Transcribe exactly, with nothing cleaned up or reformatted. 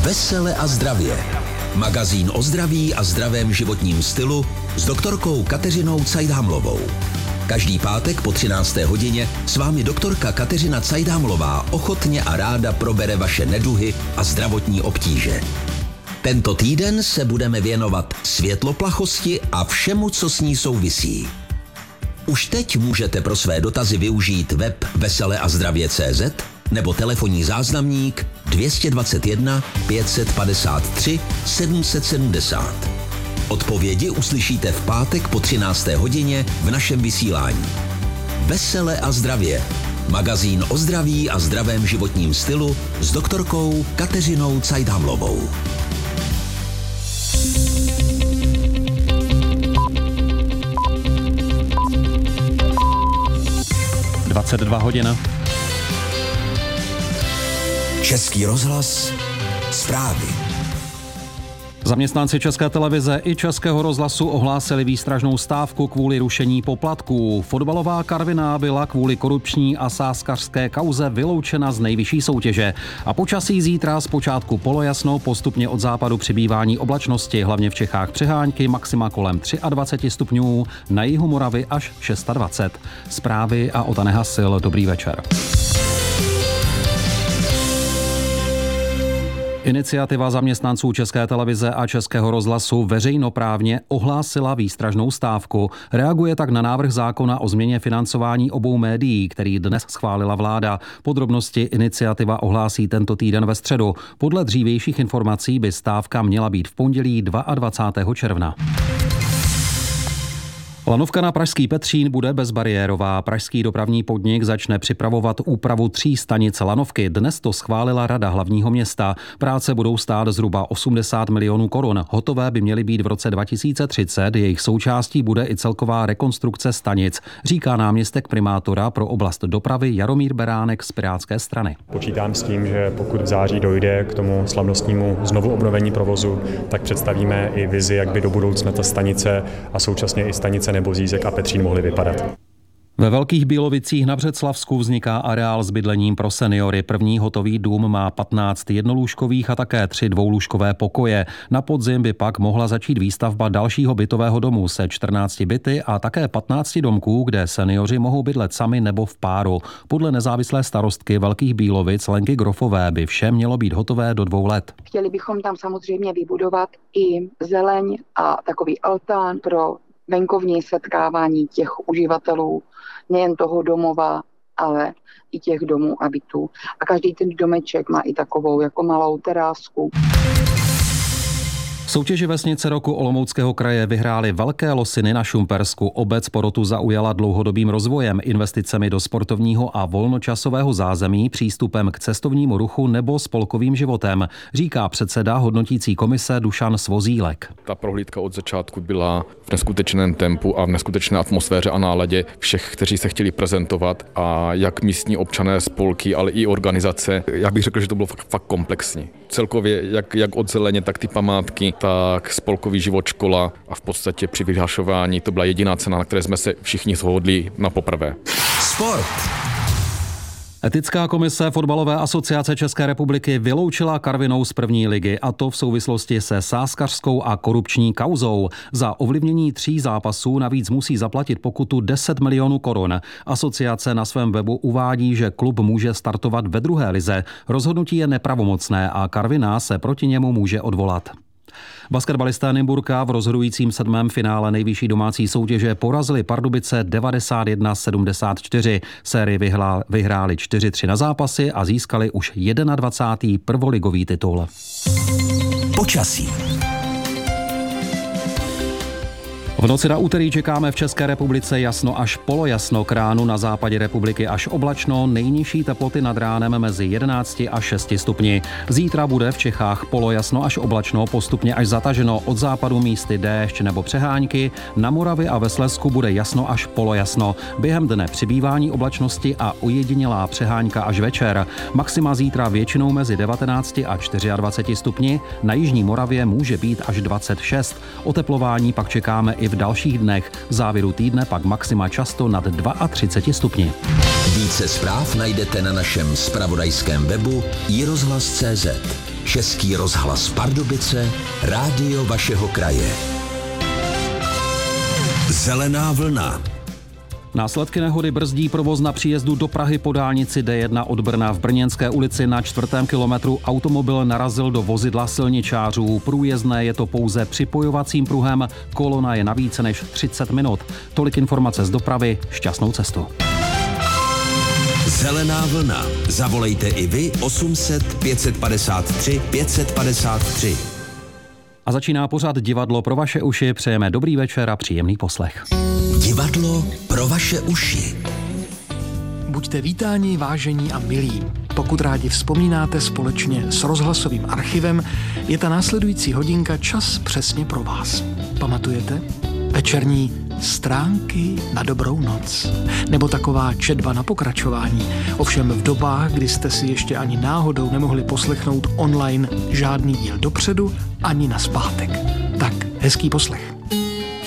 Vesele a zdravě. Magazín o zdraví a zdravém životním stylu s doktorkou Kateřinou Cajdámlovou. Každý pátek po třinácté hodině s vámi doktorka Kateřina Cajdámlová ochotně a ráda probere vaše neduhy a zdravotní obtíže. Tento týden se budeme věnovat světloplachosti a všemu, co s ní souvisí. Už teď můžete pro své dotazy využít web vesele a zdravě tečka cé zet nebo telefonní záznamník dvě stě dvacet jedna pět set padesát tři sedm set sedmdesát. Odpovědi uslyšíte v pátek po třinácté hodině v našem vysílání. Vesele a zdravě. Magazín o zdraví a zdravém životním stylu s doktorkou Kateřinou Cajdámlovou. dvacet dva hodin. Český rozhlas, zprávy. Zaměstnanci České televize i Českého rozhlasu ohlásili výstražnou stávku kvůli rušení poplatků. Fotbalová Karviná byla kvůli korupční a sázkařské kauze vyloučena z nejvyšší soutěže. A počasí zítra zpočátku polojasno, postupně od západu přibývání oblačnosti, hlavně v Čechách přehánky, maxima kolem dvacet tři stupňů, na jihu Moravy až dvacet šest. Zprávy a Ota Nehasil, dobrý večer. Iniciativa zaměstnanců České televize a Českého rozhlasu veřejnoprávně ohlásila výstražnou stávku. Reaguje tak na návrh zákona o změně financování obou médií, který dnes schválila vláda. Podrobnosti iniciativa ohlásí tento týden ve středu. Podle dřívějších informací by stávka měla být v pondělí dvacátého druhého června. Lanovka na pražský Petřín bude bezbariérová. Pražský dopravní podnik začne připravovat úpravu tří stanic lanovky. Dnes to schválila Rada hlavního města. Práce budou stát zhruba osmdesát milionů korun. Hotové by měly být v roce dva tisíce třicet. Jejich součástí bude i celková rekonstrukce stanic, říká náměstek primátora pro oblast dopravy Jaromír Beránek z Pirátské strany. Počítám s tím, že pokud v září dojde k tomu slavnostnímu znovu obnovení provozu, tak představíme i vizi, jak by do budoucna ta stanice a současně i stanice Nebozízek a Petřín mohly vypadat. Ve Velkých Bílovicích na Břeclavsku vzniká areál s bydlením pro seniory. První hotový dům má patnáct jednolůžkových a také tři dvoulůžkové pokoje. Na podzim by pak mohla začít výstavba dalšího bytového domu se čtrnácti byty a také patnácti domků, kde seniori mohou bydlet sami nebo v páru. Podle nezávislé starostky Velkých Bílovic Lenky Grofové by vše mělo být hotové do dvou let. Chtěli bychom tam samozřejmě vybudovat i zeleň a takový altán pro venkovní setkávání těch uživatelů, nejen toho domova, ale i těch domů a bytů. A každý ten domeček má i takovou jako malou terásku. V soutěži Vesnice roku Olomouckého kraje vyhrály Velké Losiny na Šumpersku. Obec porotu zaujala dlouhodobým rozvojem, investicemi do sportovního a volnočasového zázemí, přístupem k cestovnímu ruchu nebo spolkovým životem, říká předseda hodnotící komise Dušan Svozílek. Ta prohlídka od začátku byla v neskutečném tempu a v neskutečné atmosféře a náladě všech, kteří se chtěli prezentovat, a jak místní občané, spolky, ale i organizace. Já bych řekl, že to bylo fakt, fakt komplexní. Celkově jak, jak od zeleně, tak ty památky, tak spolkový život, škola a v podstatě při vyhlašování to byla jediná cena, na které jsme se všichni shodli na poprvé. Sport. Etická komise Fotbalové asociace České republiky vyloučila Karvinou z první ligy, a to v souvislosti se sázkařskou a korupční kauzou. Za ovlivnění tří zápasů navíc musí zaplatit pokutu deset milionů korun. Asociace na svém webu uvádí, že klub může startovat ve druhé lize. Rozhodnutí je nepravomocné a Karviná se proti němu může odvolat. Basketbalisté Nymburka v rozhodujícím sedmém finále nejvyšší domácí soutěže porazili Pardubice devadesát jedna sedmdesát čtyři. Sérii vyhrá, vyhráli čtyři tři na zápasy a získali už dvacátý první prvoligový titul. Počasí. V noci na úterý čekáme v České republice jasno až polojasno, k ránu na západě republiky až oblačno, nejnižší teploty nad ránem mezi jedenácti a šesti stupni. Zítra bude v Čechách polojasno až oblačno, postupně až zataženo, od západu místy déšť nebo přehánky, na Moravě a ve Slezsku bude jasno až polojasno. Během dne přibývání oblačnosti a ojedinělá přehánka až večer. Maxima zítra většinou mezi devatenácti a dvaceti čtyřmi stupni, na jižní Moravě může být až dvacet šest. Oteplování pak čekáme i v dalších dnech. V závěru týdne pak maxima často nad třiceti dvěma stupni. Více zpráv najdete na našem zpravodajském webu i rozhlas tečka cé zet. Český rozhlas Pardubice, rádio vašeho kraje. Zelená vlna. Následky nehody brzdí provoz na příjezdu do Prahy po dálnici D jedna od Brna. V Brněnské ulici na čtvrtém kilometru automobil narazil do vozidla silničářů. Průjezdné je to pouze připojovacím pruhem, kolona je na více než třicet minut. Tolik informace z dopravy, šťastnou cestu. Zelená vlna. Zavolejte i vy osm set pět padesát tři pět padesát tři. A začíná pořad Divadlo pro vaše uši. Přejeme dobrý večer a příjemný poslech. Divadlo pro vaše uši. Buďte vítáni, vážení a milí. Pokud rádi vzpomínáte společně s rozhlasovým archivem, je ta následující hodinka čas přesně pro vás. Pamatujete? Večerní Stránky na dobrou noc. Nebo taková četba na pokračování. Ovšem v dobách, kdy jste si ještě ani náhodou nemohli poslechnout online žádný díl dopředu, ani nazpátek. Tak, hezký poslech.